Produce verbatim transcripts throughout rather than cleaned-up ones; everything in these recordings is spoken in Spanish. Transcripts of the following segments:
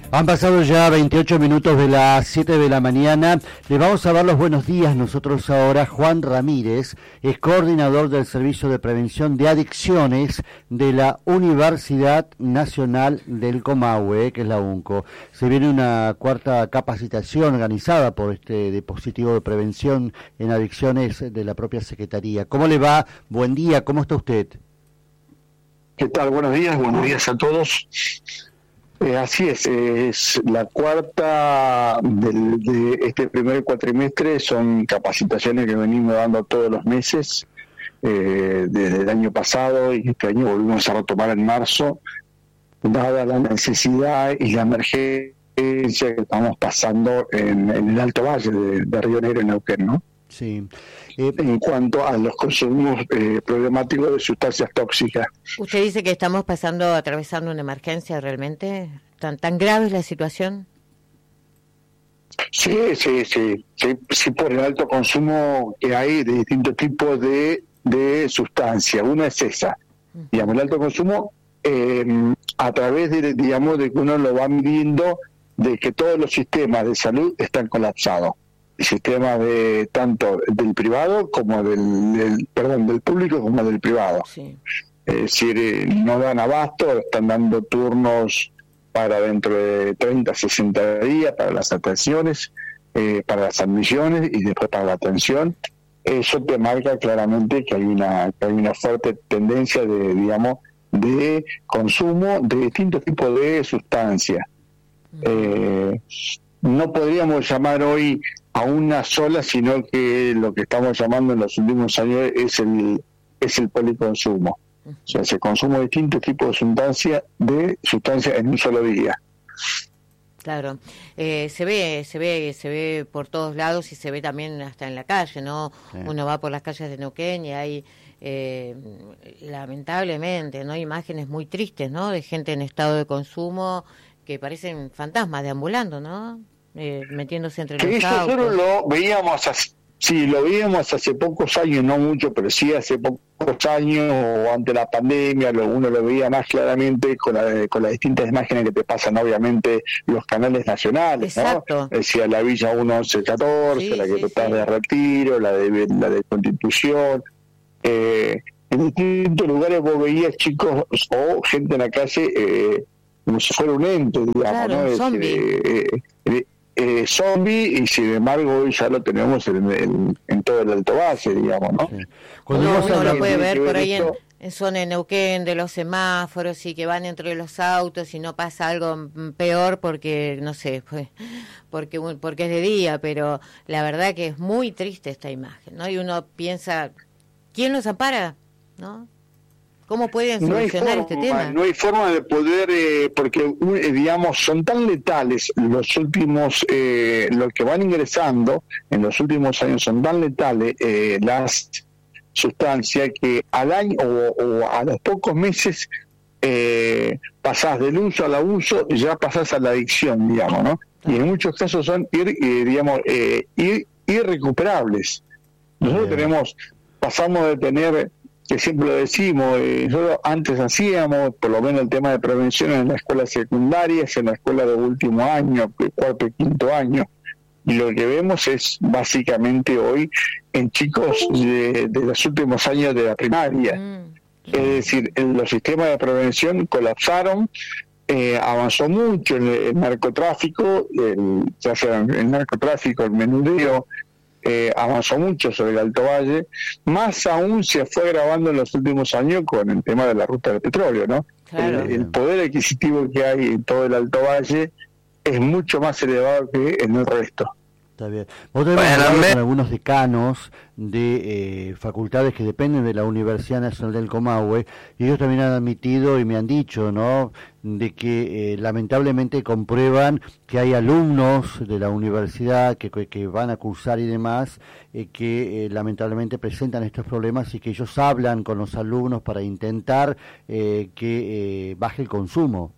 Han pasado ya veintiocho minutos de las siete de la mañana. Le vamos a dar los buenos días nosotros ahora. Juan Ramírez es coordinador del Servicio de Prevención de Adicciones de la Universidad Nacional del Comahue, que es la UNCO. Se viene una cuarta capacitación organizada por este dispositivo de prevención en adicciones de la propia Secretaría. ¿Cómo le va? Buen día, ¿cómo está usted? ¿Qué tal? Buenos días, buenos días a todos. Eh, así es, es la cuarta del, de este primer cuatrimestre, son capacitaciones que venimos dando todos los meses, eh, desde el año pasado, y este año volvimos a retomar en marzo, dada la necesidad y la emergencia que estamos pasando en, en el Alto Valle de, de Río Negro, en Neuquén, ¿no? Sí. Eh, en cuanto a los consumos eh, problemáticos de sustancias tóxicas. ¿Usted dice que estamos pasando, atravesando una emergencia realmente? ¿Tan tan grave es la situación? Sí, sí, sí, sí, sí, por el alto consumo que hay de distintos tipos de, de sustancias. Una es esa, uh-huh. digamos, el alto consumo eh, a través de, digamos, de que uno lo va midiendo, de que todos los sistemas de salud están colapsados. El sistema de tanto del privado como del, del perdón del público como del privado. Sí. Es decir, eh, no dan abasto, están dando turnos para dentro de treinta, sesenta días para las atenciones, eh, para las admisiones y después para la atención. Eso te marca claramente que hay una que hay una fuerte tendencia de, digamos, de consumo de distintos tipos de sustancias. Mm. Eh, no podríamos llamar hoy a una sola, sino que lo que estamos llamando en los últimos años es el es el policonsumo. O sea, se consume distintos tipos de sustancias de sustancias en un solo día. Claro, eh, se ve, se ve, se ve por todos lados y se ve también hasta en la calle, ¿no? Sí. Uno va por las calles de Neuquén y hay eh, lamentablemente, ¿no? Imágenes muy tristes, ¿no? De gente en estado de consumo que parecen fantasmas deambulando, ¿no? Eh, metiéndose entre que los autos. Nosotros lo veíamos hace, sí, lo veíamos hace pocos años, no mucho, pero sí hace pocos años, o ante la pandemia, lo, uno lo veía más claramente con, la, con las distintas imágenes que te pasan, obviamente, los canales nacionales. Exacto. ¿No? Decía la Villa mil once catorce, sí, la que sí, está sí. de Retiro, la de la de Constitución. Eh, en distintos lugares vos veías chicos o gente en la calle eh, como si fuera un ente, digamos, claro, ¿no? Es decir, eh, eh, Eh, zombie, y sin embargo hoy ya lo tenemos en, en, en todo el Alto Valle, digamos, ¿no? Sí. Cuando uno, uno lo puede ver por ahí en, en zona de Neuquén, de los semáforos, y que van entre los autos y no pasa algo peor porque, no sé, pues, porque, porque es de día, pero la verdad que es muy triste esta imagen, ¿no? Y uno piensa, ¿quién los ampara? ¿No? ¿Cómo pueden solucionar no este tema? No hay forma de poder, eh, porque, digamos, son tan letales los últimos, eh, los que van ingresando en los últimos años son tan letales eh, las sustancias que al año o, o a los pocos meses eh, pasás del uso al abuso y ya pasás a la adicción, digamos, ¿no? Y en muchos casos son, ir, eh, digamos, eh, ir, irrecuperables. Nosotros Bien. tenemos, pasamos de tener... que siempre lo decimos, eh, nosotros antes hacíamos, por lo menos el tema de prevención en las escuelas secundarias, en la escuela de último año, cuarto y quinto año, y lo que vemos es básicamente hoy en chicos de, de los últimos años de la primaria. Mm. Es decir, en los sistemas de prevención colapsaron, eh, avanzó mucho el, el narcotráfico, el, ya sea el narcotráfico, el menudeo, Eh, avanzó mucho sobre el Alto Valle, más aún se fue agravando en los últimos años con el tema de la ruta del petróleo, ¿no? Claro. El, el poder adquisitivo que hay en todo el Alto Valle es mucho más elevado que en el resto. Está bien. Vos tenés bueno, hablado con algunos decanos de eh, facultades que dependen de la Universidad Nacional del Comahue, y ellos también han admitido y me han dicho, ¿no?, de que eh, lamentablemente comprueban que hay alumnos de la universidad que, que, que van a cursar y demás, eh, que eh, lamentablemente presentan estos problemas, y que ellos hablan con los alumnos para intentar eh, que eh, baje el consumo.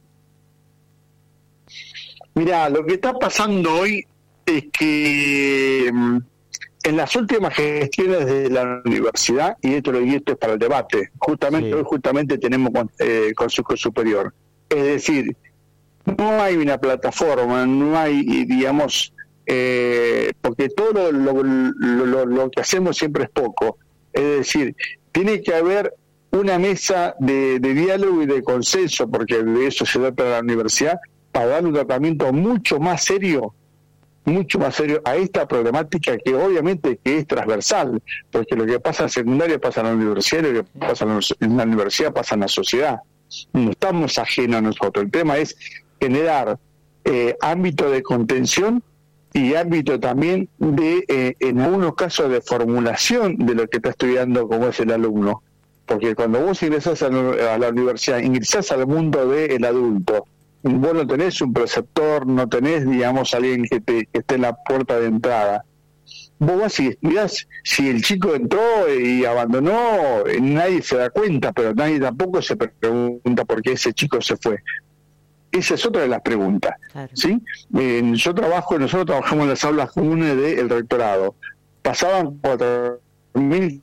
Mira, lo que está pasando hoy es que en las últimas gestiones de la universidad, y esto, y esto es para el debate, justamente sí. hoy justamente tenemos eh, Consejo Superior, es decir, no hay una plataforma, no hay, digamos, eh, porque todo lo, lo, lo, lo que hacemos siempre es poco. Es decir, tiene que haber una mesa de, de diálogo y de consenso, porque de eso se trata la universidad, para dar un tratamiento mucho más serio, mucho más serio a esta problemática que obviamente que es transversal, porque lo que pasa en secundaria pasa en la universidad, lo que pasa en la universidad pasa en la sociedad. No estamos ajenos a nosotros. El tema es generar eh, ámbito de contención y ámbito también de, eh, en algunos casos, de formulación de lo que está estudiando como es el alumno. Porque cuando vos ingresás a la, a la universidad, ingresás al mundo del adulto, vos no tenés un preceptor, no tenés, digamos, alguien que, te, que esté en la puerta de entrada. Vos vas y estudiás, si el chico entró y abandonó, nadie se da cuenta, pero nadie tampoco se pregunta por qué ese chico se fue. Esa es otra de las preguntas, claro. ¿Sí? Eh, yo trabajo, nosotros trabajamos en las aulas comunes del rectorado. Pasaban cuatro mil,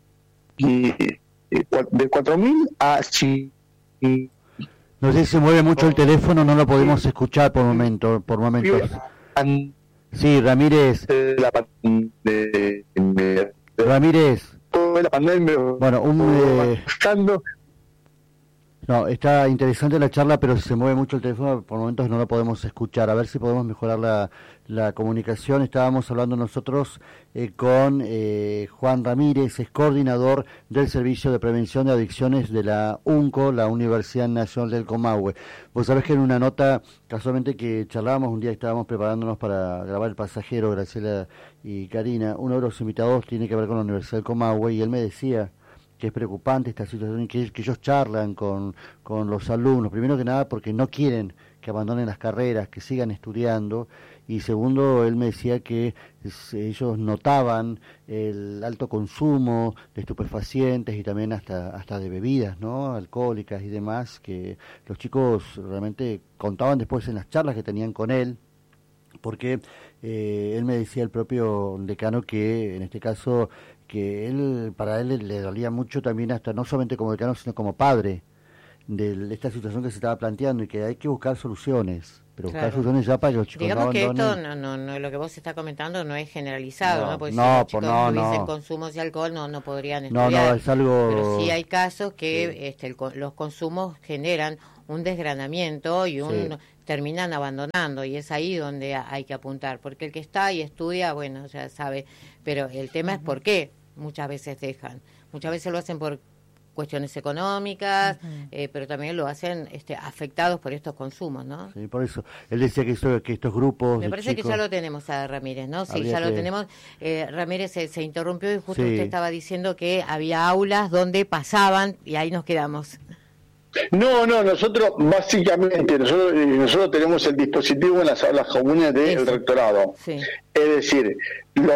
de cuatro mil a cinco. No sé si se mueve mucho el teléfono, no lo podemos escuchar por momento, por momentos. Sí, Ramírez. Ramírez. La pandemia. Bueno, un. Eh... No, está interesante la charla, pero si se mueve mucho el teléfono, por momentos no lo podemos escuchar. A ver si podemos mejorar la, la comunicación. Estábamos hablando nosotros eh, con eh, Juan Ramírez, es coordinador del Servicio de Prevención de Adicciones de la UNCO, la Universidad Nacional del Comahue. Vos sabés que en una nota, casualmente que charlábamos un día, estábamos preparándonos para grabar El Pasajero, Graciela y Karina, uno de los invitados tiene que ver con la Universidad del Comahue, y él me decía que es preocupante esta situación, que, que ellos charlan con, con los alumnos, primero que nada porque no quieren que abandonen las carreras, que sigan estudiando, y segundo, él me decía que es, ellos notaban el alto consumo de estupefacientes y también hasta, hasta de bebidas, ¿no?, alcohólicas y demás, que los chicos realmente contaban después en las charlas que tenían con él, porque eh, él me decía, el propio decano, que en este caso que él, para él le dolía mucho también, hasta no solamente como decano, sino como padre, de esta situación que se estaba planteando, y que hay que buscar soluciones, pero buscar claro. soluciones ya para que los chicos digamos no abandonen. Que esto, no, no, no, lo que vos está comentando no es generalizado, ¿no? no Porque no, si los chicos no, no tuviesen no. consumos de alcohol, no, no podrían estudiar. No, no, es algo... Pero sí hay casos que sí. este, el, los consumos generan un desgranamiento y un... Sí. terminan abandonando, y es ahí donde hay que apuntar, porque el que está y estudia, bueno, ya sabe, pero el tema uh-huh. es por qué muchas veces dejan, muchas veces lo hacen por cuestiones económicas, uh-huh. eh, pero también lo hacen este, afectados por estos consumos, ¿no? Sí, por eso, él decía que, esto, que estos grupos me parece chicos... que ya lo tenemos a Ramírez, ¿no? Sí, ya que... lo tenemos, eh, Ramírez se, se interrumpió y justo sí. usted estaba diciendo que había aulas donde pasaban, y ahí nos quedamos. No, no, nosotros básicamente, nosotros, nosotros tenemos el dispositivo en las aulas comunes del Eso. rectorado. Sí. Es decir, lo,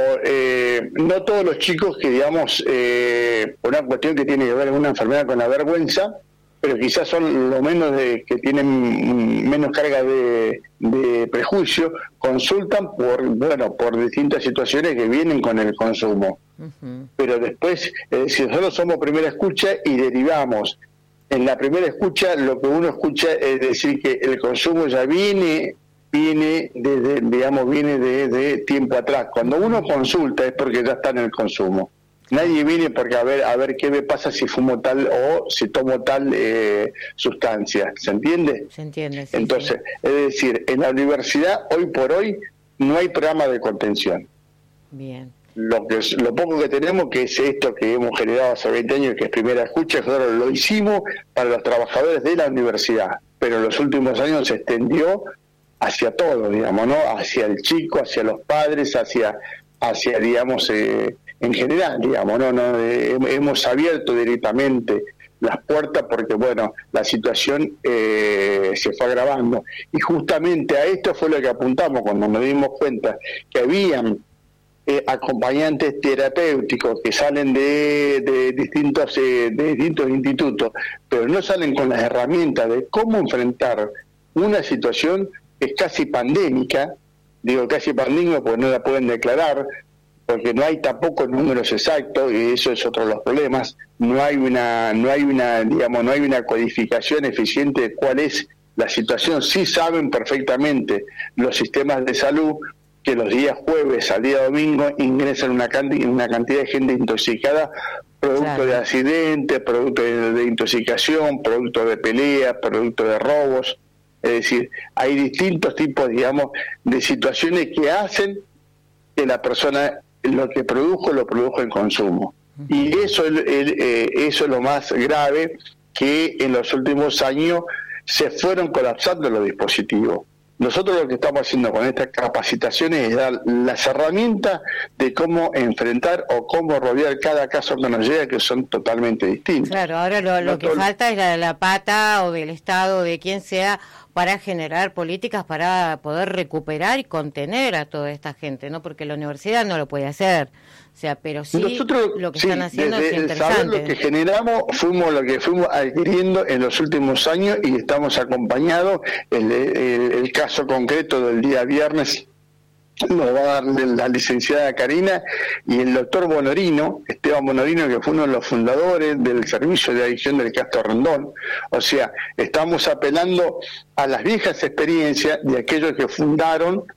eh, no todos los chicos que, digamos, eh, por una cuestión que tiene que ver con una enfermedad con la vergüenza, pero quizás son lo menos de que tienen menos carga de, de prejuicio, consultan por, bueno, por distintas situaciones que vienen con el consumo. Uh-huh. Pero después, es decir, nosotros somos primera escucha y derivamos. En la primera escucha, lo que uno escucha es decir que el consumo ya viene, viene desde, digamos, viene de, de tiempo atrás. Cuando uno consulta es porque ya está en el consumo. Nadie viene porque a ver, a ver qué me pasa si fumo tal o si tomo tal eh, sustancia. ¿Se entiende? Se entiende. Sí, Entonces, sí. es decir, en la universidad hoy por hoy no hay programa de contención. Bien. Lo que lo poco que tenemos, que es esto que hemos generado hace veinte años, que es primera escucha, nosotros lo hicimos para los trabajadores de la universidad, pero en los últimos años se extendió hacia todo, digamos, ¿no? Hacia el chico, hacia los padres, hacia, hacia digamos, eh, en general, digamos, ¿no? no eh, hemos abierto directamente las puertas porque, bueno, la situación eh, se fue agravando. Y justamente a esto fue lo que apuntamos cuando nos dimos cuenta que habían Eh, acompañantes terapéuticos que salen de, de distintos eh, de distintos institutos, pero no salen con las herramientas de cómo enfrentar una situación que es casi pandémica. Digo casi pandémica porque no la pueden declarar, porque no hay tampoco números exactos, y eso es otro de los problemas. No hay una, no hay una, digamos, no hay una codificación eficiente de cuál es la situación. Sí saben perfectamente los sistemas de salud que los días jueves al día domingo ingresan una, cantidad, una cantidad de gente intoxicada, producto claro. de accidentes, producto de, de intoxicación, producto de peleas, producto de robos. Es decir, hay distintos tipos, digamos, de situaciones que hacen que la persona lo que produjo, lo produjo en consumo. Y eso, el, el, eh, eso es lo más grave, que en los últimos años se fueron colapsando los dispositivos. Nosotros lo que estamos haciendo con estas capacitaciones es dar las herramientas de cómo enfrentar o cómo rodear cada caso que nos llega, que son totalmente distintos. Claro, ahora lo, lo que falta es la, la pata o del Estado, de quien sea, para generar políticas para poder recuperar y contener a toda esta gente, ¿no? Porque la universidad no lo puede hacer. O sea, pero sí, nosotros, lo que sí, están haciendo es interesante. Saber lo que generamos, fuimos lo que fuimos adquiriendo en los últimos años y estamos acompañados. El, el, el caso concreto del día viernes lo va a dar la licenciada Karina y el doctor Bonorino, Esteban Bonorino, que fue uno de los fundadores del servicio de adicción del Castro Rondón. O sea, estamos apelando a las viejas experiencias de aquellos que fundaron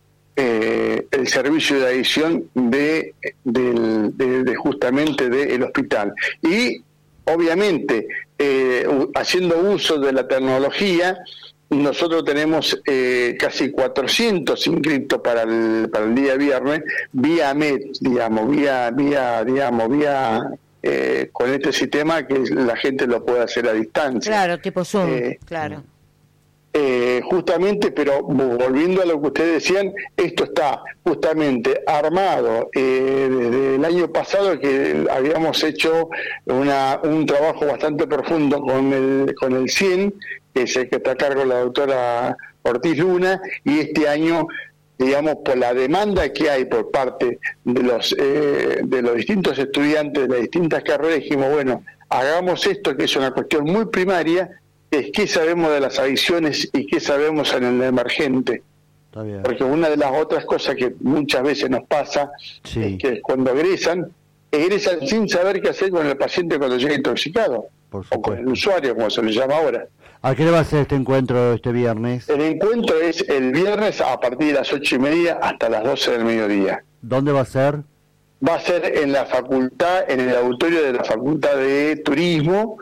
Eh, el servicio de adicción de, de, de, de justamente del hospital. Y obviamente eh, haciendo uso de la tecnología, nosotros tenemos eh, casi cuatrocientos inscritos para el, para el día viernes vía M E T, digamos, vía, vía, digamos, vía eh, con este sistema que la gente lo puede hacer a distancia. Claro, tipo Zoom, eh, claro. Eh, justamente, pero volviendo a lo que ustedes decían, esto está justamente armado eh, desde el año pasado, que habíamos hecho una, un trabajo bastante profundo con el con el CIEN, que es el que está a cargo la doctora Ortiz Luna, y este año, digamos, por la demanda que hay por parte de los eh, de los distintos estudiantes de las distintas carreras, dijimos, bueno, hagamos esto, que es una cuestión muy primaria, es qué sabemos de las adicciones y qué sabemos en el emergente. Está bien. Porque una de las otras cosas que muchas veces nos pasa sí. es que cuando egresan, egresan sin saber qué hacer con el paciente cuando llega intoxicado, o con el usuario, como se le llama ahora. ¿A qué le va a ser este encuentro este viernes? El encuentro es el viernes a partir de las ocho y media hasta las doce del mediodía. ¿Dónde va a ser? Va a ser en la facultad, en el auditorio de la Facultad de Turismo,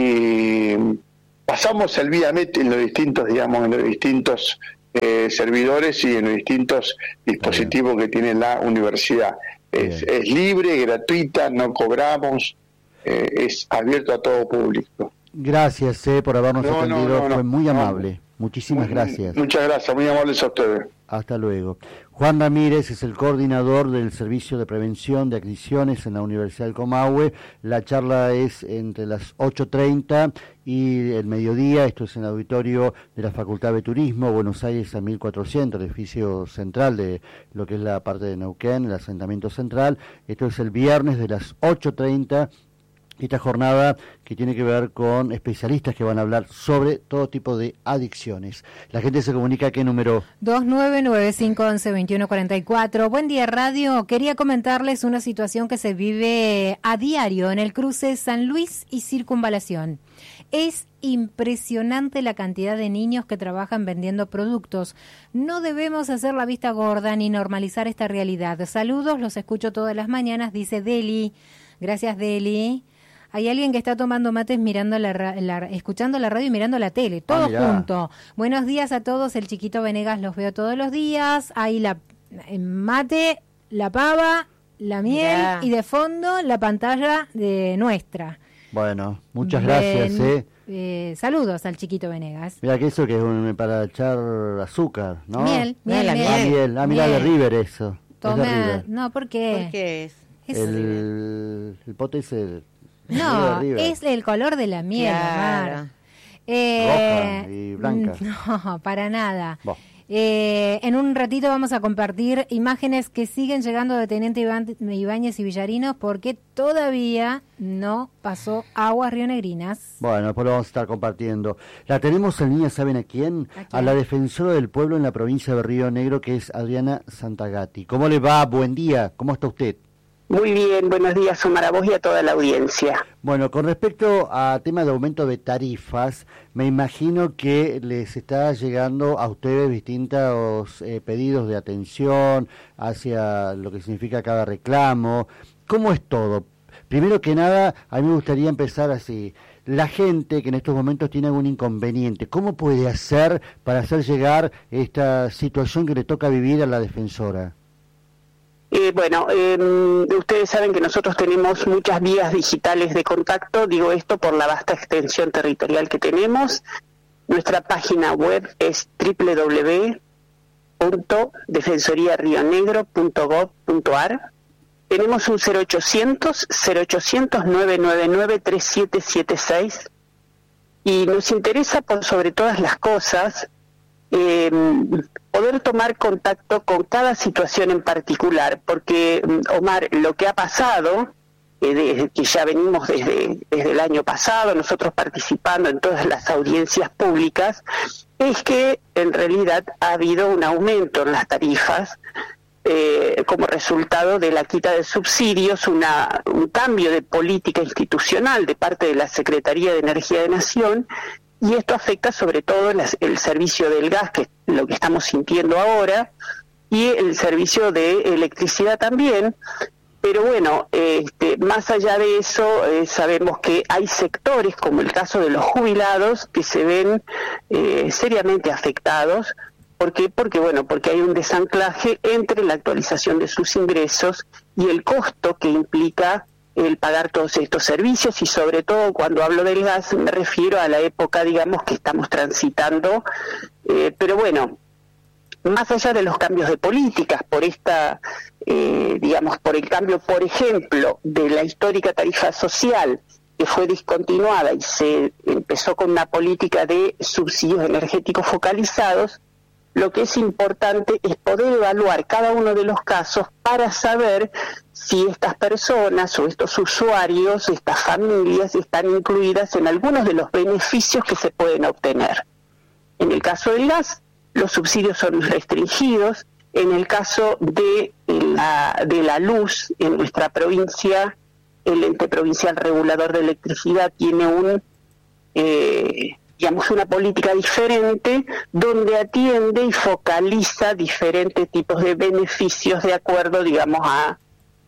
y pasamos el vía M E T en los distintos, digamos, en los distintos eh, servidores y en los distintos dispositivos Bien. que tiene la universidad. Es, es libre, gratuita, no cobramos, eh, es abierto a todo público. Gracias eh, por habernos no, atendido, no, no, no, fue muy amable. No. Muchísimas gracias. Muchas gracias, muy amables a ustedes. Hasta luego. Juan Ramírez es el coordinador del Servicio de Prevención de Adicciones en la Universidad del Comahue. La charla es entre las ocho treinta y el mediodía. Esto es en el auditorio de la Facultad de Turismo, Buenos Aires a mil cuatrocientos, el edificio central de lo que es la parte de Neuquén, el asentamiento central. Esto es el viernes de las ocho treinta. Esta jornada que tiene que ver con especialistas que van a hablar sobre todo tipo de adicciones. La gente se comunica, ¿a qué número? dos nueve nueve cinco once veintiuno cuarenta y cuatro. Buen día, radio. Quería comentarles una situación que se vive a diario en el cruce San Luis y Circunvalación. Es impresionante la cantidad de niños que trabajan vendiendo productos. No debemos hacer la vista gorda ni normalizar esta realidad. Saludos, los escucho todas las mañanas, dice Deli. Gracias, Deli. Hay alguien que está tomando mates mirando la, la escuchando la radio y mirando la tele, todo ah, junto. Buenos días a todos, el chiquito Venegas los veo todos los días. Ahí la mate, la pava, la miel mirá. Y de fondo la pantalla de nuestra. Bueno, muchas gracias. Ven, eh. Eh, saludos al chiquito Venegas. Mira que eso que es un, para echar azúcar, ¿no? Miel, miel, la miel. Ah, miel. Ah, mira, de River eso. Toma, es de River. No, ¿por qué? ¿Por qué es? es el, el pote es el... No, es el color de la miel, claro. Omar. Eh, Roja y blanca. No, para nada. Bon. Eh, en un ratito vamos a compartir imágenes que siguen llegando de Teniente Ibáñez y Villarinos porque todavía no pasó aguas rionegrinas. Bueno, después lo vamos a estar compartiendo. La tenemos en línea, ¿saben a quién? ¿A quién? A la defensora del pueblo en la provincia de Río Negro, que es Adriana Santagati. ¿Cómo le va? Buen día. ¿Cómo está usted? Muy bien, buenos días, Omar, a vos y a toda la audiencia. Bueno, con respecto a tema de aumento de tarifas, me imagino que les está llegando a ustedes distintos eh, pedidos de atención hacia lo que significa cada reclamo. ¿Cómo es todo? Primero que nada, a mí me gustaría empezar así. La gente que en estos momentos tiene algún inconveniente, ¿cómo puede hacer para hacer llegar esta situación que le toca vivir a la defensora? Eh, bueno, eh, ustedes saben que nosotros tenemos muchas vías digitales de contacto, digo esto por la vasta extensión territorial que tenemos. Nuestra página web es doble u doble u doble u punto defensoría río negro punto gob punto ar. Tenemos un cero ochocientos, cero ochocientos, nueve nueve nueve, tres siete siete seis y nos interesa por sobre todas las cosas Eh, poder tomar contacto con cada situación en particular, porque, Omar, lo que ha pasado, eh, desde que ya venimos desde, desde el año pasado, nosotros participando en todas las audiencias públicas, es que en realidad ha habido un aumento en las tarifas eh, como resultado de la quita de subsidios, una, un cambio de política institucional de parte de la Secretaría de Energía de Nación. Y esto afecta sobre todo las, el servicio del gas, que es lo que estamos sintiendo ahora, y el servicio de electricidad también. Pero bueno, este, más allá de eso, eh, sabemos que hay sectores, como el caso de los jubilados, que se ven eh, seriamente afectados. ¿Por qué? Porque, bueno, porque hay un desanclaje entre la actualización de sus ingresos y el costo que implica el pagar todos estos servicios, y sobre todo cuando hablo del gas me refiero a la época, digamos, que estamos transitando, eh, pero bueno, más allá de los cambios de políticas, por esta, eh, digamos, por el cambio, por ejemplo, de la histórica tarifa social, que fue discontinuada y se empezó con una política de subsidios energéticos focalizados, lo que es importante es poder evaluar cada uno de los casos para saber si estas personas o estos usuarios, estas familias, están incluidas en algunos de los beneficios que se pueden obtener. En el caso del gas, los subsidios son restringidos. En el caso de la, de la luz, en nuestra provincia, el ente provincial regulador de electricidad tiene un... Eh, digamos, una política diferente donde atiende y focaliza diferentes tipos de beneficios de acuerdo, digamos, a,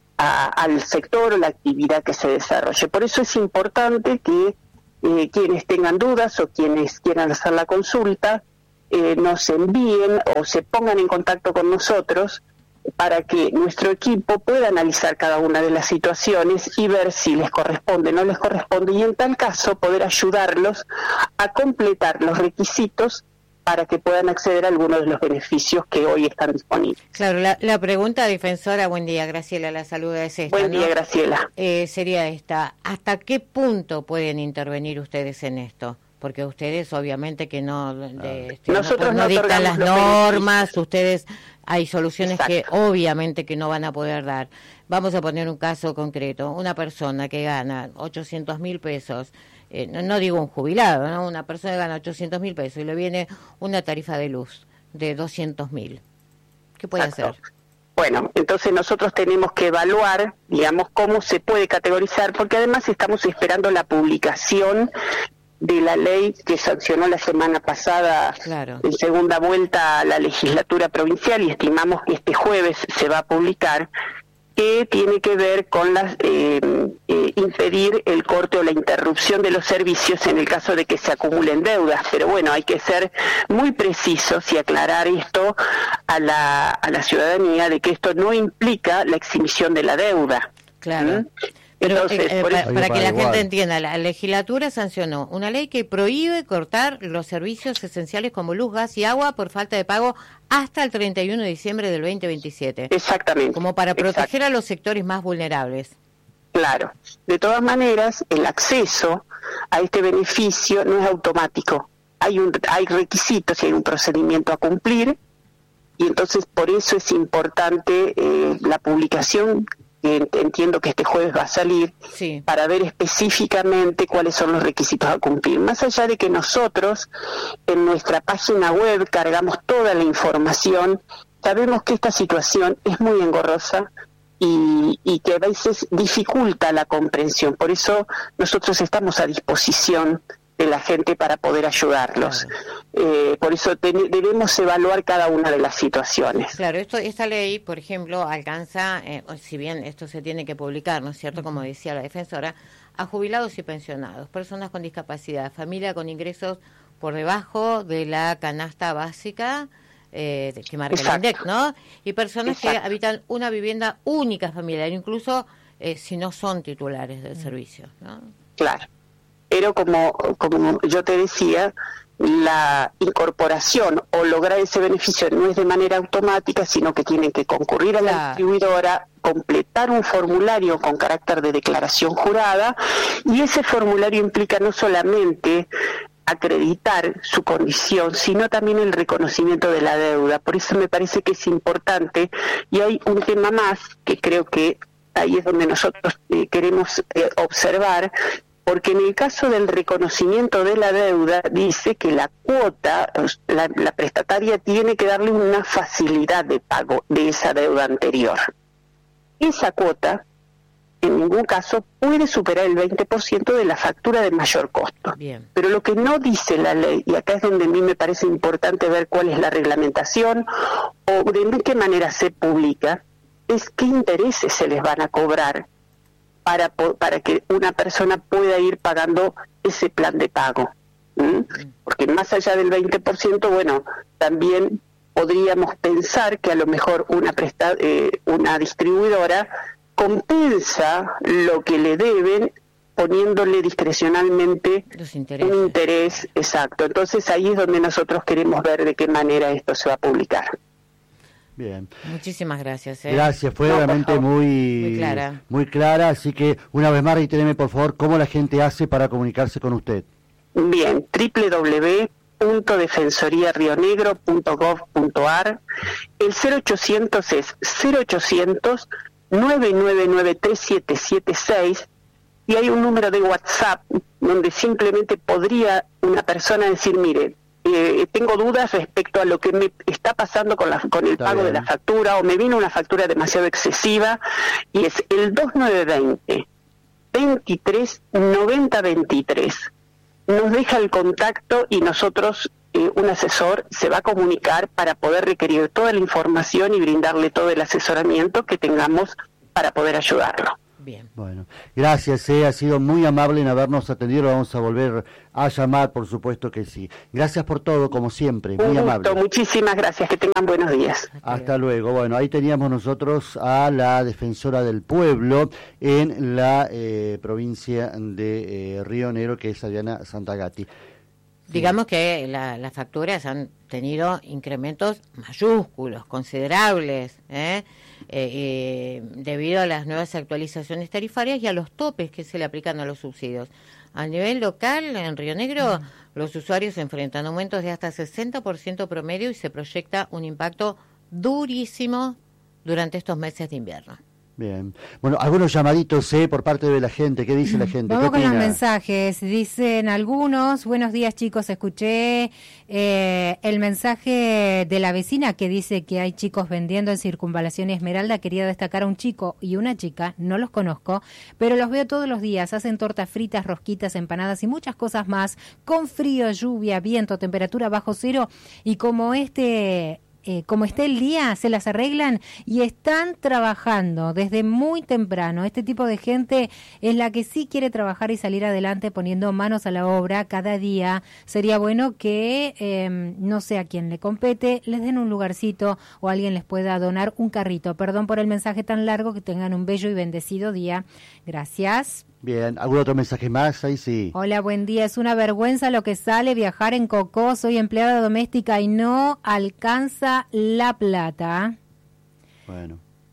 a al sector o la actividad que se desarrolle. Por eso es importante que eh, quienes tengan dudas o quienes quieran hacer la consulta eh, nos envíen o se pongan en contacto con nosotros para que nuestro equipo pueda analizar cada una de las situaciones y ver si les corresponde o no les corresponde, y en tal caso poder ayudarlos a completar los requisitos para que puedan acceder a algunos de los beneficios que hoy están disponibles. Claro, la, la pregunta, defensora, buen día, Graciela, la saluda, es esta. Buen día, ¿no? Graciela. Eh, sería esta, ¿hasta qué punto pueden intervenir ustedes en esto? Porque ustedes obviamente que no, de, este, Nosotros no, no dictan las normas, beneficios. Ustedes hay soluciones Exacto. que obviamente que no van a poder dar. Vamos a poner un caso concreto, una persona que gana ochocientos mil pesos, eh, no, no digo un jubilado, ¿no? Una persona que gana ochocientos mil pesos y le viene una tarifa de luz de doscientos mil. ¿Qué puede Exacto. hacer? Bueno, entonces nosotros tenemos que evaluar, digamos, cómo se puede categorizar, porque además estamos esperando la publicación de la ley que sancionó la semana pasada claro. en segunda vuelta a la legislatura provincial, y estimamos que este jueves se va a publicar, que tiene que ver con las, eh, eh, impedir el corte o la interrupción de los servicios en el caso de que se acumulen deudas. Pero bueno, hay que ser muy precisos y aclarar esto a la, a la ciudadanía, de que esto no implica la exhibición de la deuda. Claro. ¿Mm? Pero Entonces, eh, para, para, para que la igual. gente entienda, la legislatura sancionó una ley que prohíbe cortar los servicios esenciales como luz, gas y agua por falta de pago hasta el treinta y uno de diciembre del veinte veintisiete. Exactamente. Como para proteger Exacto. a los sectores más vulnerables. Claro. De todas maneras, el acceso a este beneficio no es automático. Hay un hay requisitos y hay un procedimiento a cumplir, y entonces por eso es importante eh, la publicación, que entiendo que este jueves va a salir, sí. para ver específicamente cuáles son los requisitos a cumplir. Más allá de que nosotros en nuestra página web cargamos toda la información, sabemos que esta situación es muy engorrosa, y, y que a veces dificulta la comprensión. Por eso nosotros estamos a disposición de la gente para poder ayudarlos. Claro. Eh, por eso ten, debemos evaluar cada una de las situaciones. Claro, esto, esta ley, por ejemplo, alcanza, eh, si bien esto se tiene que publicar, ¿no es cierto?, como decía la defensora, a jubilados y pensionados, personas con discapacidad, familia con ingresos por debajo de la canasta básica eh, que marca el INDEC, ¿no? Y personas Exacto. que habitan una vivienda única familiar, incluso eh, si no son titulares del servicio, ¿no? Claro. Pero como, como yo te decía, la incorporación o lograr ese beneficio no es de manera automática, sino que tienen que concurrir a la claro. distribuidora, completar un formulario con carácter de declaración jurada, y ese formulario implica no solamente acreditar su condición, sino también el reconocimiento de la deuda. Por eso me parece que es importante, y hay un tema más que creo que ahí es donde nosotros eh, queremos eh, observar, porque en el caso del reconocimiento de la deuda dice que la cuota, la, la prestataria tiene que darle una facilidad de pago de esa deuda anterior. Esa cuota en ningún caso puede superar el veinte por ciento de la factura de mayor costo. Bien. Pero lo que no dice la ley, y acá es donde a mí me parece importante ver cuál es la reglamentación o de qué manera se publica, es qué intereses se les van a cobrar para para que una persona pueda ir pagando ese plan de pago. ¿Mm? Porque más allá del veinte por ciento, bueno, también podríamos pensar que a lo mejor una presta, eh, una distribuidora compensa lo que le deben poniéndole discrecionalmente un interés exacto. Entonces ahí es donde nosotros queremos ver de qué manera esto se va a publicar. Bien. Muchísimas gracias. ¿eh? Gracias, fue no, realmente muy, muy clara. muy clara, así que una vez más reitéreme por favor cómo la gente hace para comunicarse con usted. Bien, doble u doble u doble u punto defensoría río negro punto gov punto ar. El cero ochocientos es cero ochocientos nueve nueve nueve tres siete siete seis y hay un número de WhatsApp donde simplemente podría una persona decir, mire, Eh, tengo dudas respecto a lo que me está pasando con, la, con el Está pago bien. de la factura, o me vino una factura demasiado excesiva, y es el dos nueve veinte veintitrés noventa veintitrés. Nos deja el contacto y nosotros, eh, un asesor, se va a comunicar para poder requerir toda la información y brindarle todo el asesoramiento que tengamos para poder ayudarlo. Bien. Bueno, gracias, eh, ha sido muy amable en habernos atendido, lo vamos a volver a llamar, por supuesto que sí. Gracias por todo, como siempre, muy Un gusto, amable. Muchísimas gracias, que tengan buenos días. Hasta luego. Bueno, ahí teníamos nosotros a la defensora del pueblo en la eh, provincia de eh, Río Negro, que es Adriana Santagati. Digamos que la, las facturas han tenido incrementos mayúsculos, considerables, ¿eh? Eh, eh, debido a las nuevas actualizaciones tarifarias y a los topes que se le aplican a los subsidios. A nivel local, en Río Negro, mm. los usuarios se enfrentan a aumentos de hasta sesenta por ciento promedio y se proyecta un impacto durísimo durante estos meses de invierno. Bien. Bueno, algunos llamaditos ¿eh? por parte de la gente. ¿Qué dice la gente? Vamos ¿Qué con opina? los mensajes. Dicen algunos, buenos días chicos, escuché eh, el mensaje de la vecina que dice que hay chicos vendiendo en Circunvalación y Esmeralda. Quería destacar a un chico y una chica, no los conozco, pero los veo todos los días. Hacen tortas fritas, rosquitas, empanadas y muchas cosas más, con frío, lluvia, viento, temperatura bajo cero, y como este... Eh, como esté el día, se las arreglan y están trabajando desde muy temprano. Este tipo de gente es la que sí quiere trabajar y salir adelante poniendo manos a la obra cada día. Sería bueno que, eh, no sé a quién le compete, les den un lugarcito o alguien les pueda donar un carrito. Perdón por el mensaje tan largo, que tengan un bello y bendecido día. Gracias. Bien, ¿algún otro mensaje más? Ahí sí. Hola, buen día. Es una vergüenza lo que sale viajar en Cocó. Soy empleada doméstica y no alcanza la plata. Bueno.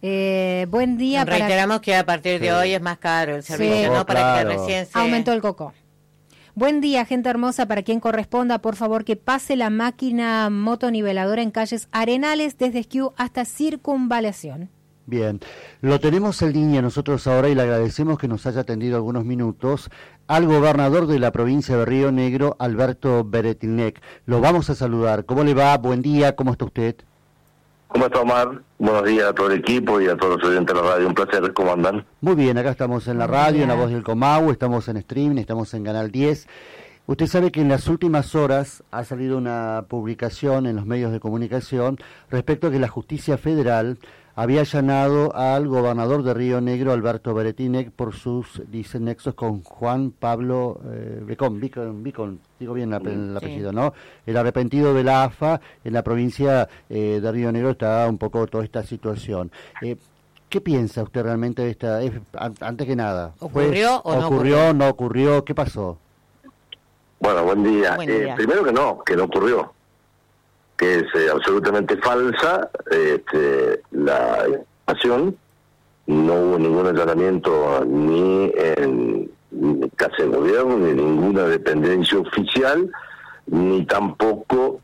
Eh, buen día. Nos reiteramos para... que a partir de sí. hoy es más caro el servicio, sí. ¿no? Oh, para claro. que recién se... Aumentó el Cocó. Buen día, gente hermosa. Para quien corresponda, por favor, que pase la máquina motoniveladora en calles Arenales desde Esquiú hasta Circunvalación. Bien, lo tenemos en línea nosotros ahora y le agradecemos que nos haya atendido algunos minutos al gobernador de la provincia de Río Negro, Alberto Beretilnec. Lo vamos a saludar. ¿Cómo le va? Buen día, ¿cómo está usted? ¿Cómo está, Omar? Buenos días a todo el equipo y a todos los oyentes de la radio. Un placer, ¿cómo andan? Muy bien, acá estamos en la radio, en La Voz del Comahue, estamos en streaming, estamos en Canal diez. Usted sabe que en las últimas horas ha salido una publicación en los medios de comunicación respecto a que la Justicia Federal había allanado al gobernador de Río Negro, Alberto Beretinec, por sus, dicen, nexos con Juan Pablo eh, Becón, Vicon, Vicon, digo bien el, el apellido, sí. ¿no? El arrepentido de la A F A, en la provincia eh, de Río Negro está un poco toda esta situación. Eh, ¿Qué piensa usted realmente de esta, eh, antes que nada? ¿Ocurrió fue, o no ocurrió? ocurrió? ¿No ocurrió? ¿Qué pasó? Bueno, buen día. Buen día. Eh, primero que no, que no ocurrió. Que es eh, absolutamente falsa este, la información. No hubo ningún allanamiento ni en ni casa de gobierno, ni ninguna dependencia oficial, ni tampoco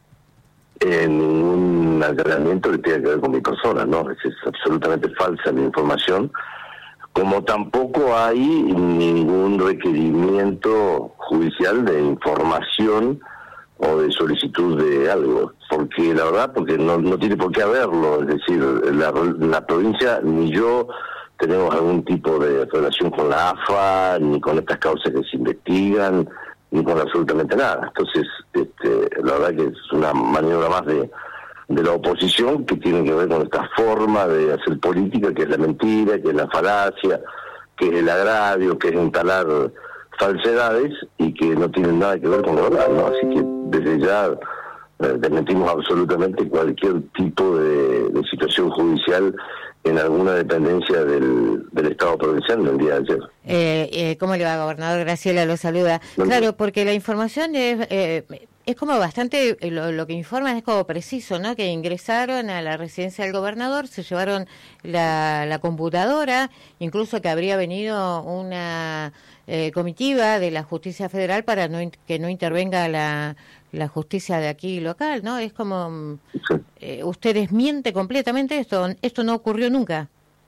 en ningún allanamiento que tenga que ver con mi persona, ¿no? Es, es absolutamente falsa la información. Como tampoco hay ningún requerimiento judicial de información o de solicitud de algo, porque la verdad, porque no, no tiene por qué haberlo, es decir, la, la provincia ni yo tenemos algún tipo de relación con la A F A, ni con estas causas que se investigan, ni con absolutamente nada. Entonces, este, la verdad que es una maniobra más de, de la oposición que tiene que ver con esta forma de hacer política, que es la mentira, que es la falacia, que es el agravio, que es instalar falsedades y que no tienen nada que ver con la verdad, ¿no? Así que desde ya eh, desmentimos absolutamente cualquier tipo de, de situación judicial en alguna dependencia del, del Estado provincial en el día de ayer. Eh, eh, ¿Cómo le va, gobernador? Graciela lo saluda. No, claro, porque la información es, eh, es como bastante, lo, lo que informan es como preciso, ¿no? Que ingresaron a la residencia del gobernador, se llevaron la, la computadora, incluso que habría venido una eh, comitiva de la Justicia Federal para no que no intervenga la, la justicia de aquí local, ¿no? Es como, sí. eh, usted desmiente completamente esto, esto no ocurrió nunca.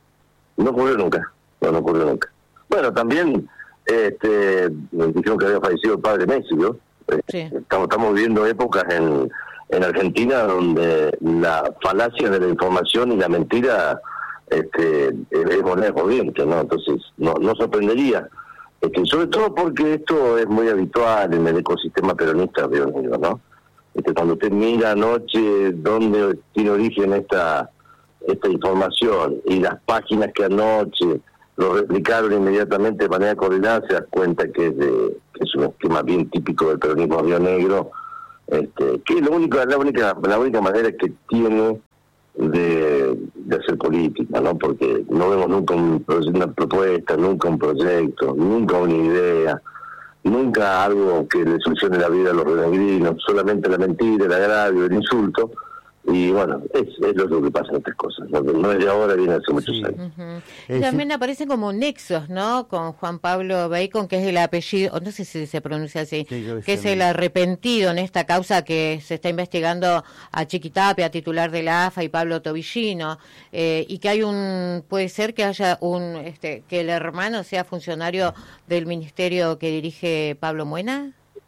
No ocurrió nunca, no, no ocurrió nunca. Bueno, también este, me dijeron que había fallecido el padre Messi, ¿no? Sí. Estamos, estamos viviendo épocas en, en Argentina donde la falacia de la información y la mentira este, es moneda corriente, ¿no? Entonces, no, no sorprendería. Este, sobre todo porque esto es muy habitual en el ecosistema peronista de Río Negro, ¿no? Este, cuando usted mira anoche dónde tiene origen esta esta información y las páginas que anoche lo replicaron inmediatamente de manera coordinada, se da cuenta que es, de, que es un esquema bien típico del peronismo Río Negro, este, que es lo único, la única la única manera que tiene de, de hacer política, ¿no? Porque no vemos nunca un, una propuesta, nunca un proyecto, nunca una idea, nunca algo que le solucione la vida a los rionegrinos, solamente la mentira, el agravio, el insulto. Y bueno, es, es lo que pasa en estas cosas, no, no es de ahora, viene hace muchos sí. años. Uh-huh. Y también aparecen como nexos, ¿no? Con Juan Pablo Becón, que es el apellido, no sé si se pronuncia así, sí, que es el arrepentido en esta causa que se está investigando a Chiquitapia, titular de la A F A, y Pablo Tobillino, eh, y que hay un, puede ser que haya un, este, que el hermano sea funcionario del ministerio que dirige Pablo Muena.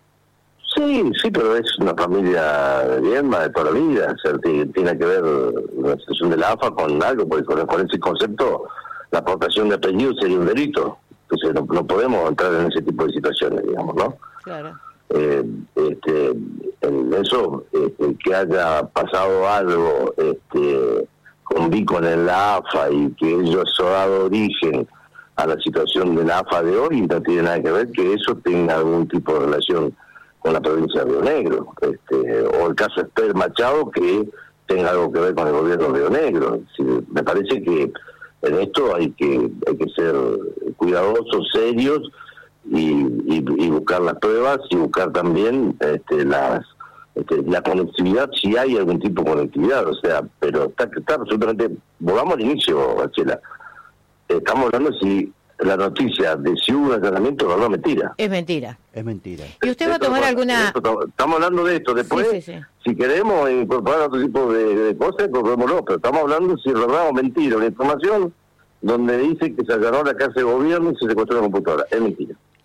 Sí, sí, pero es una familia de Viedma de toda la vida, o sea, tiene, tiene que ver la situación de la A F A con algo, porque con, con ese concepto la aportación de apellido sería un delito, entonces no, no podemos entrar en ese tipo de situaciones, digamos, ¿no? Claro. Eh, este, en eso, este, que haya pasado algo este, con Vicon en la A F A y que ello ha dado origen a la situación de la A F A de hoy, no tiene nada que ver que eso tenga algún tipo de relación con la provincia de Río Negro, este, o el caso Esper Machado que tenga algo que ver con el gobierno de Río Negro. Sí, me parece que en esto hay que hay que ser cuidadosos, serios y, y, y buscar las pruebas y buscar también este, las este, la conectividad, si hay algún tipo de conectividad, o sea, pero está, está absolutamente, volvamos al inicio, Bachela, estamos hablando si la noticia de si hubo un allanamiento o no, mentira. Es mentira. Es mentira. ¿Y usted va a tomar alguna...? Esto, estamos hablando de esto. Después, sí, sí, sí. si queremos incorporar otro tipo de, de cosas, incorporémoslo. Pero estamos hablando si es verdad o mentira. Una información donde dice que se allanó la casa de gobierno y se secuestró la computadora. Es mentira.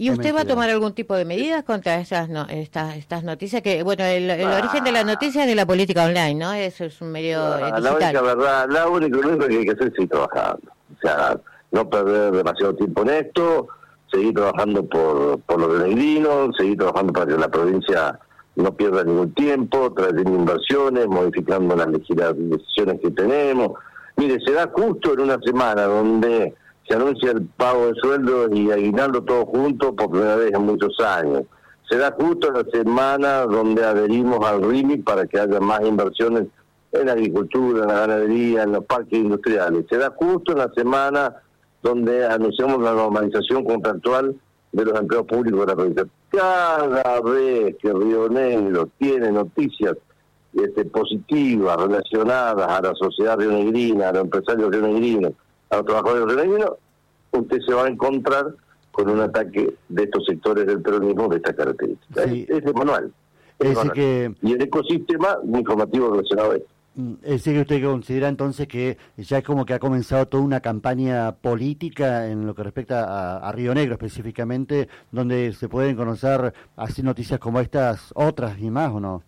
¿Y usted va a tomar algún tipo de medidas contra esas no, estas estas noticias? Que bueno, el, el ah. origen de la noticia es de la política online, ¿no? Eso es un medio ah, digital. La única verdad, la única, lo único que hay que hacer es seguir trabajando. O sea, no perder demasiado tiempo en esto, seguir trabajando por, por los rionegrinos, seguir trabajando para que la provincia no pierda ningún tiempo, trayendo inversiones, modificando las legislaciones que tenemos. Mire, se da justo en una semana donde se anuncia el pago de sueldos y aguinaldo todo junto por primera vez en muchos años. Se da justo en la semana donde adherimos al R I M I para que haya más inversiones en la agricultura, en la ganadería, en los parques industriales. Se da justo en la semana donde anunciamos la normalización contractual de los empleos públicos de la provincia. Cada vez que Río Negro tiene noticias este, positivas relacionadas a la sociedad rionegrina, a los empresarios rionegrinos, a los trabajadores rionegrinos, usted se va a encontrar con un ataque de estos sectores del peronismo de esta característica. Sí. Es, es de manual. Es es manual. Que... Y el ecosistema informativo relacionado a esto. Es decir, que usted considera entonces que ya es como que ha comenzado toda una campaña política en lo que respecta a, a Río Negro específicamente, donde se pueden conocer así noticias como estas, otras y más, ¿o no?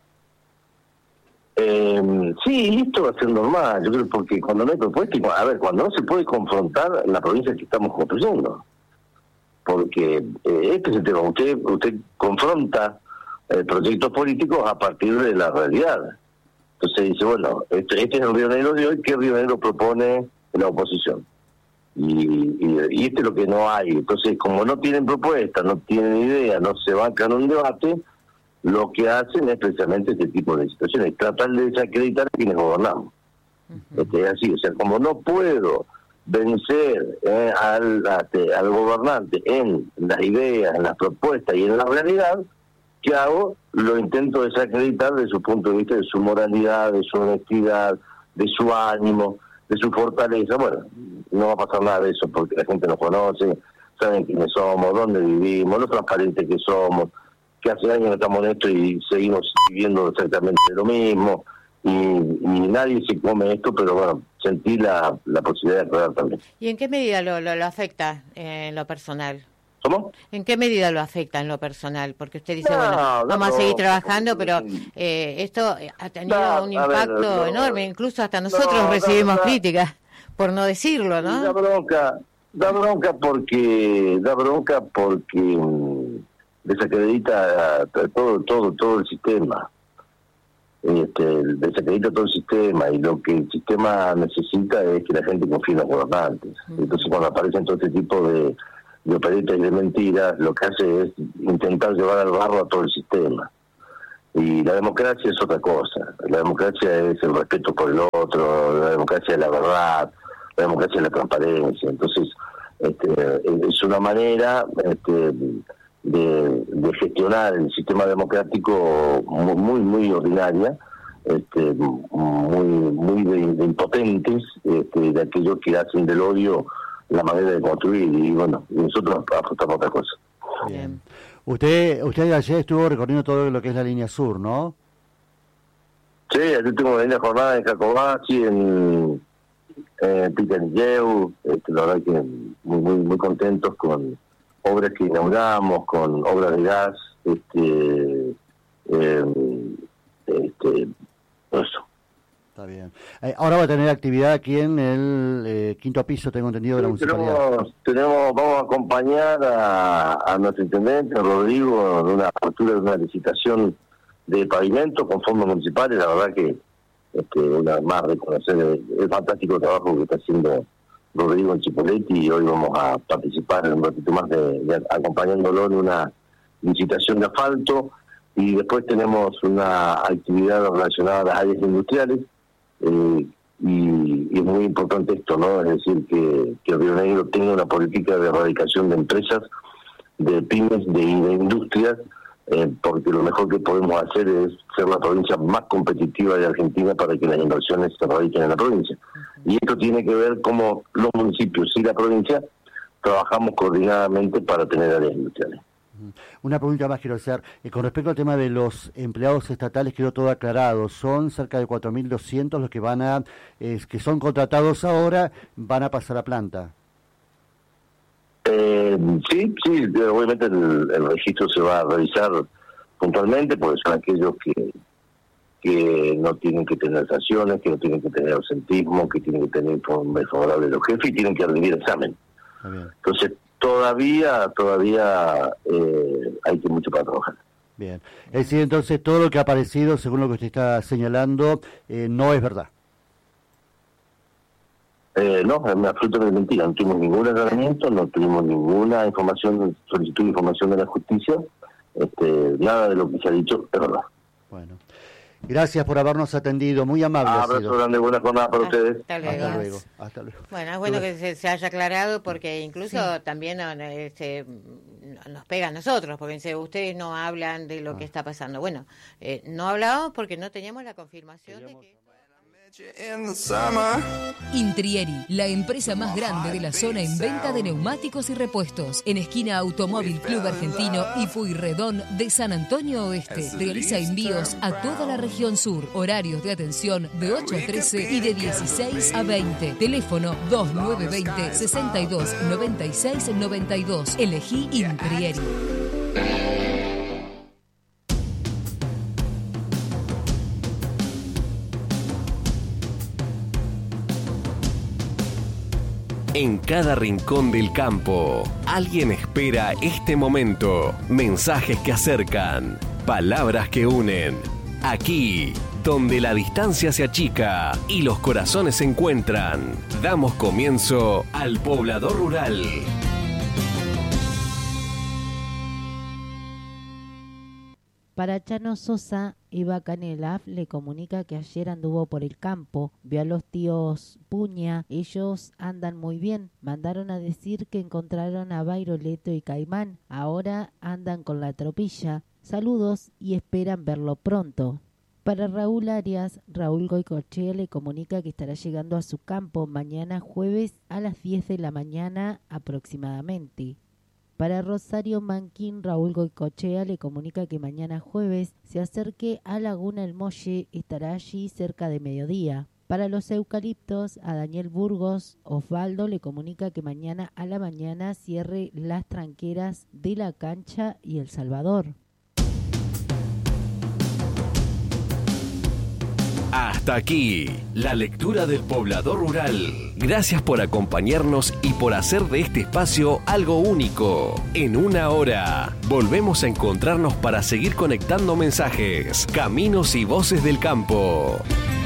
Eh, sí, esto va a ser normal, yo creo, porque cuando no hay propuesta, a ver, cuando no se puede confrontar la provincia que estamos construyendo, porque eh, este es el tema, usted, usted confronta eh, proyectos políticos a partir de la realidad. Entonces dice, bueno, este, este es el Río Negro de hoy, ¿qué Río Negro propone la oposición? Y, y, y este es lo que no hay. Entonces, como no tienen propuesta, no tienen idea, no se bancan un debate, lo que hacen es precisamente este tipo de situaciones, tratar de desacreditar a quienes gobernamos. Uh-huh. Este, es así, o sea, como no puedo vencer eh, al, a, al gobernante en las ideas, en las propuestas y en la realidad, ¿qué hago? Lo intento desacreditar de su punto de vista, de su moralidad, de su honestidad, de su ánimo, de su fortaleza. Bueno, no va a pasar nada de eso porque la gente nos conoce, saben quiénes somos, dónde vivimos, lo transparentes que somos, que hace años que estamos en esto y seguimos viviendo exactamente lo mismo. Y, y nadie se come esto, pero bueno, sentí la, la posibilidad de aclarar también. ¿Y en qué medida lo, lo, lo afecta eh, en lo personal? ¿Cómo? ¿En qué medida lo afecta en lo personal? Porque usted dice, no, bueno, no, vamos no, a seguir no, trabajando, no, pero eh, esto ha tenido no, un impacto ver, no, enorme, incluso hasta nosotros no, recibimos no, no, críticas, por no decirlo, ¿no? Da bronca, da bronca porque, da bronca porque mmm, desacredita todo, todo, todo el sistema. Este, desacredita todo el sistema y lo que el sistema necesita es que la gente confíe en los gobernantes. Uh-huh. Entonces cuando aparecen todo este tipo de, de operetas y de mentiras, lo que hace es intentar llevar al barro a todo el sistema. Y la democracia es otra cosa. La democracia es el respeto por el otro, la democracia es la verdad, la democracia es la transparencia. Entonces este, es una manera este, De, de gestionar el sistema democrático muy muy, muy ordinaria, este, muy muy de, de impotentes, este, de aquellos que hacen del odio la manera de construir, y bueno, nosotros apostamos a otra cosa. Bien. Usted usted ayer estuvo recorriendo todo lo que es la línea sur, ¿no? Sí, ayer tuvimos una jornada en Jacobacci, en eh, Picanilleu, este, la verdad que muy muy muy contentos con obras que inauguramos, con obras de gas, este, eh, este, eso. Está bien. Eh, ahora va a tener actividad aquí en el eh, quinto piso, tengo entendido, de la sí, municipalidad. Tenemos, tenemos, vamos a acompañar a, a nuestro intendente, Rodrigo, en una apertura de una licitación de pavimento con fondos municipales. La verdad que, este, una vez más, reconocer el, el fantástico trabajo que está haciendo Rodrigo en Chipolletti, y hoy vamos a participar en un ratito más de, de acompañándolo en una licitación de asfalto, y después tenemos una actividad relacionada a las áreas industriales, eh, y, y es muy importante esto, ¿no? Es decir, que, que Río Negro tenga una política de erradicación de empresas, de pymes, de, de industrias, eh, porque lo mejor que podemos hacer es ser la provincia más competitiva de Argentina para que las inversiones se radiquen en la provincia. Uh-huh. Y esto tiene que ver cómo los municipios y la provincia trabajamos coordinadamente para tener áreas industriales. Una pregunta más quiero hacer, eh, con respecto al tema de los empleados estatales, quedó todo aclarado, son cerca de cuatro mil doscientos los que van a, eh, que son contratados ahora, van a pasar a planta. Eh, sí, sí, obviamente el, el registro se va a revisar puntualmente, porque son aquellos que que no tienen que tener sanciones, que no tienen que tener ausentismo, que tienen que tener informe favorable de los jefes y tienen que rendir examen. Entonces todavía todavía eh, hay que mucho para trabajar. Bien, es decir, entonces todo lo que ha aparecido, según lo que usted está señalando, eh, no es verdad. Eh, no, es absolutamente mentira. No tuvimos ningún aclaramiento, no tuvimos ninguna información, solicitud de información de la justicia. Este, nada de lo que se ha dicho es verdad. Bueno, gracias por habernos atendido, muy amable. Ah, abrazo grande, buena jornada para hasta ustedes. Hasta luego. Hasta luego. Hasta luego. Bueno, es bueno que se, se haya aclarado porque incluso sí. también este, nos pega a nosotros, porque dice, ustedes no hablan de lo ah. que está pasando. Bueno, eh, no hablábamos porque no teníamos la confirmación teníamos... de que... Intrieri, la empresa más grande de la zona en venta de neumáticos y repuestos. En esquina Automóvil Club Argentino y Pueyrredón de San Antonio Oeste. Realiza envíos a toda la región sur. Horarios de atención de ocho a trece y de dieciséis a veinte. Teléfono dos nueve dos cero, seis dos nueve seis nueve dos. Elegí Intrieri. En cada rincón del campo, alguien espera este momento. Mensajes que acercan, palabras que unen. Aquí, donde la distancia se achica y los corazones se encuentran, damos comienzo al Poblador Rural. Para Chano Sosa, Eva Canelaf le comunica que ayer anduvo por el campo, vio a los tíos Puña, ellos andan muy bien, mandaron a decir que encontraron a Bairoleto y Caimán, ahora andan con la tropilla, saludos y esperan verlo pronto. Para Raúl Arias, Raúl Goicochea le comunica que estará llegando a su campo mañana jueves a las diez de la mañana aproximadamente. Para Rosario Manquín, Raúl Goicochea le comunica que mañana jueves se acerque a Laguna El Molle, estará allí cerca de mediodía. Para los eucaliptos, a Daniel Burgos, Osvaldo le comunica que mañana a la mañana cierre las tranqueras de La Cancha y El Salvador. Hasta aquí, la lectura del Poblador Rural. Gracias por acompañarnos y por hacer de este espacio algo único. En una hora, volvemos a encontrarnos para seguir conectando mensajes, caminos y voces del campo.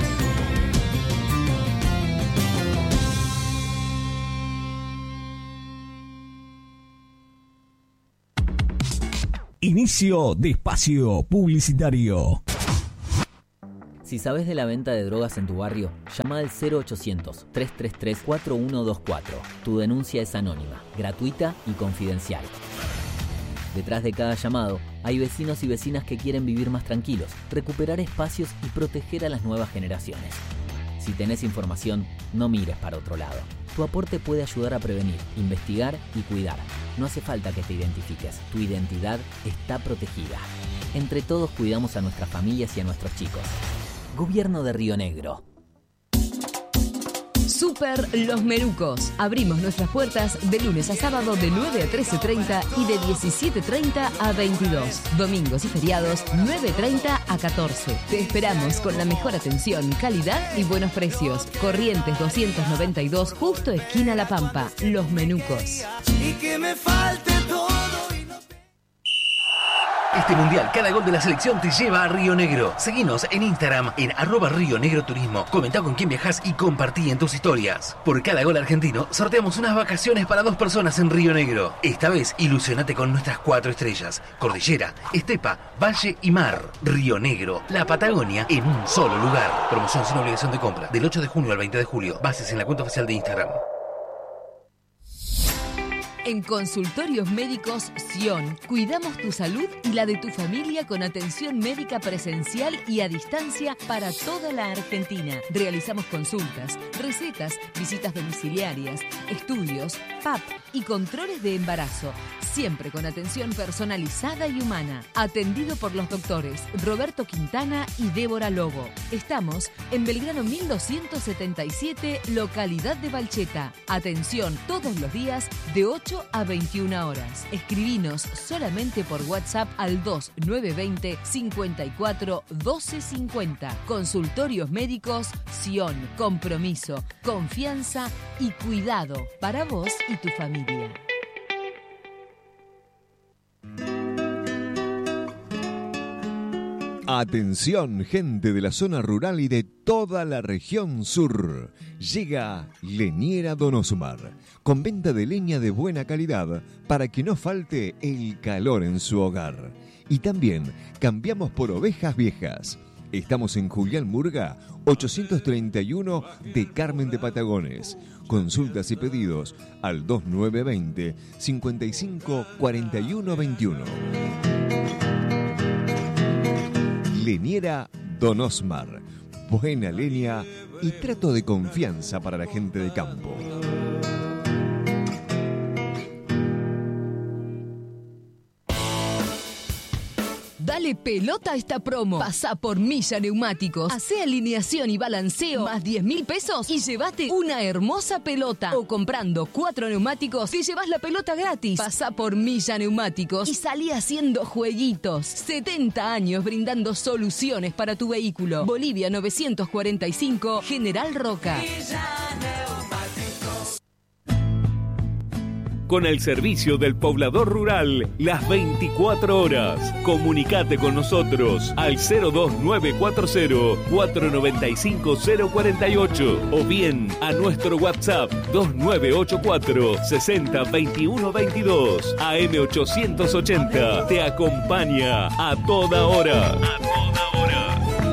Inicio de espacio publicitario. Si sabes de la venta de drogas en tu barrio, llama al cero ochocientos, tres tres tres, cuatro uno dos cuatro. Tu denuncia es anónima, gratuita y confidencial. Detrás de cada llamado, hay vecinos y vecinas que quieren vivir más tranquilos, recuperar espacios y proteger a las nuevas generaciones. Si tenés información, no mires para otro lado. Tu aporte puede ayudar a prevenir, investigar y cuidar. No hace falta que te identifiques, tu identidad está protegida. Entre todos cuidamos a nuestras familias y a nuestros chicos. Gobierno de Río Negro. Super Los Menucos. Abrimos nuestras puertas de lunes a sábado de nueve a trece treinta y de diecisiete treinta a veintidós. Domingos y feriados nueve treinta a catorce. Te esperamos con la mejor atención, calidad y buenos precios. Corrientes doscientos noventa y dos, justo esquina La Pampa. Los Menucos. Y que me falte todo. Este mundial, cada gol de la selección te lleva a Río Negro. Seguinos en Instagram en arroba Río Negro Turismo. Comenta con quién viajas y compartí en tus historias. Por cada gol argentino, sorteamos unas vacaciones para dos personas en Río Negro. Esta vez, ilusionate con nuestras cuatro estrellas. Cordillera, estepa, valle y mar. Río Negro, la Patagonia en un solo lugar. Promoción sin obligación de compra. Del ocho de junio al veinte de julio. Bases en la cuenta oficial de Instagram. En Consultorios Médicos Sion, cuidamos tu salud y la de tu familia con atención médica presencial y a distancia para toda la Argentina. Realizamos consultas, recetas, visitas domiciliarias, estudios, P A P y controles de embarazo, siempre con atención personalizada y humana. Atendido por los doctores Roberto Quintana y Débora Lobo. Estamos en Belgrano mil doscientos setenta y siete, localidad de Balcheta. Atención todos los días de ocho ocho a veintiuna horas. Escribinos solamente por WhatsApp al dos nueve dos cero cincuenta y cuatro doce cincuenta. Consultorios médicos Sion. Compromiso, confianza y cuidado para vos y tu familia. Atención, gente de la zona rural y de toda la región sur. Llega Leñera Don Osmar, con venta de leña de buena calidad para que no falte el calor en su hogar. Y también cambiamos por ovejas viejas. Estamos en Julián Murga, ochocientos treinta y uno de Carmen de Patagones. Consultas y pedidos al dos nueve dos cero cincuenta y cinco cuarenta y uno veintiuno. Leñera Don Osmar. Buena leña y trato de confianza para la gente de campo. Dale pelota a esta promo. Pasá por Milla Neumáticos. Hacé alineación y balanceo más diez mil pesos y llévate una hermosa pelota. O comprando cuatro neumáticos te llevas la pelota gratis. Pasá por Milla Neumáticos y salí haciendo jueguitos. setenta años brindando soluciones para tu vehículo. Bolivia novecientos cuarenta y cinco, General Roca. Con el servicio del poblador rural, las veinticuatro horas. Comunicate con nosotros al cero dos nueve cuatro cero cuatro nueve cinco cero cuatro ocho o bien a nuestro WhatsApp dos nueve ocho cuatro sesenta veintiuno veintidós. A M ochocientos ochenta te acompaña a toda hora. A toda hora.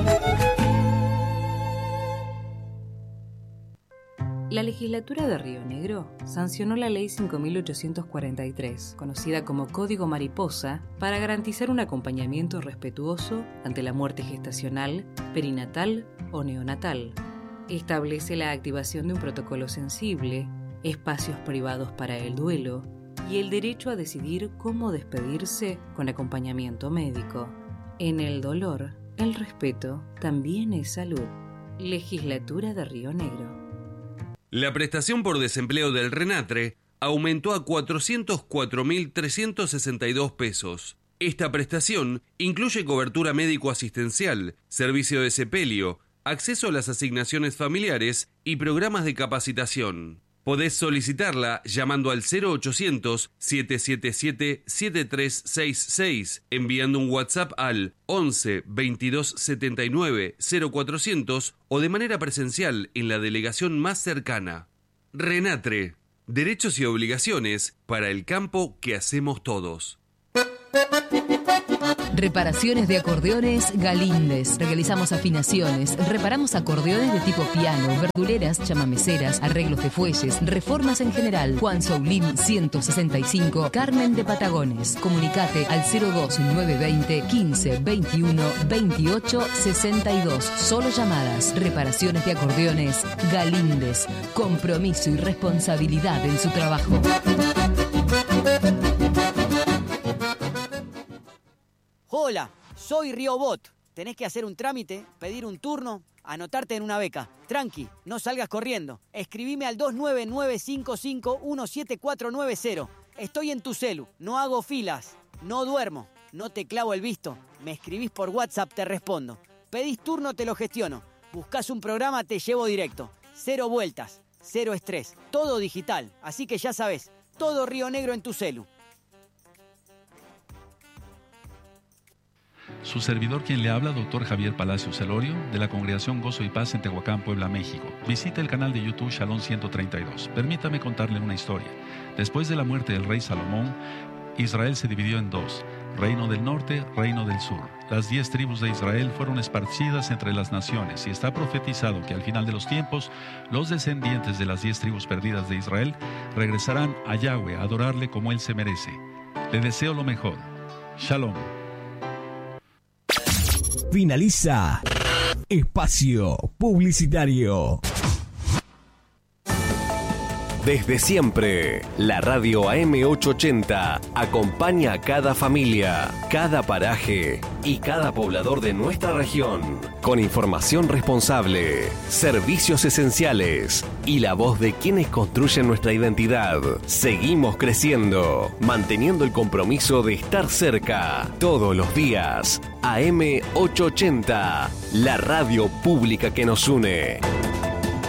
La legislatura de Río Negro sancionó la Ley cinco mil ochocientos cuarenta y tres, conocida como Código Mariposa, para garantizar un acompañamiento respetuoso ante la muerte gestacional, perinatal o neonatal. Establece la activación de un protocolo sensible, espacios privados para el duelo y el derecho a decidir cómo despedirse con acompañamiento médico. En el dolor, el respeto también es salud. Legislatura de Río Negro. La prestación por desempleo del RENATRE aumentó a cuatrocientos cuatro mil trescientos sesenta y dos pesos. Esta prestación incluye cobertura médico-asistencial, servicio de sepelio, acceso a las asignaciones familiares y programas de capacitación. Podés solicitarla llamando al cero ochocientos siete siete siete siete tres seis seis, enviando un WhatsApp al once veintidós setenta y nueve cero cuatrocientos o de manera presencial en la delegación más cercana. RENATRE, derechos y obligaciones para el campo que hacemos todos. Reparaciones de acordeones Galíndez. Realizamos afinaciones, reparamos acordeones de tipo piano, verduleras, chamameceras, arreglos de fuelles, reformas en general. Juan Soulín ciento sesenta y cinco, Carmen de Patagones. Comunicate al cero dos nueve veinte quince veintiuno veintiocho sesenta y dos. Solo llamadas. Reparaciones de acordeones Galíndez. Compromiso y responsabilidad en su trabajo. Hola, soy Riobot. Tenés que hacer un trámite, pedir un turno, anotarte en una beca. Tranqui, no salgas corriendo. Escribime al dos nueve nueve cinco cinco uno siete cuatro nueve cero. Estoy en tu celu, no hago filas, no duermo, no te clavo el visto. Me escribís por WhatsApp, te respondo. Pedís turno, te lo gestiono. Buscás un programa, te llevo directo. Cero vueltas, cero estrés, todo digital. Así que ya sabés, todo Río Negro en tu celu. Su servidor quien le habla, doctor Javier Palacios Celorio, de la Congregación Gozo y Paz en Tehuacán, Puebla, México. Visite el canal de YouTube Shalom ciento treinta y dos. Permítame contarle una historia. Después de la muerte del rey Salomón, Israel se dividió en dos, Reino del Norte, Reino del Sur. Las diez tribus de Israel fueron esparcidas entre las naciones y está profetizado que al final de los tiempos, los descendientes de las diez tribus perdidas de Israel regresarán a Yahweh a adorarle como Él se merece. Le deseo lo mejor. Shalom. Finaliza Espacio Publicitario. desde siempre. La radio A M ochocientos ochenta acompaña a cada familia, cada paraje y cada poblador de nuestra región con información responsable, servicios esenciales y la voz de quienes construyen nuestra identidad. Seguimos creciendo, manteniendo el compromiso de estar cerca todos los días. A M ochocientos ochenta, la radio pública que nos une.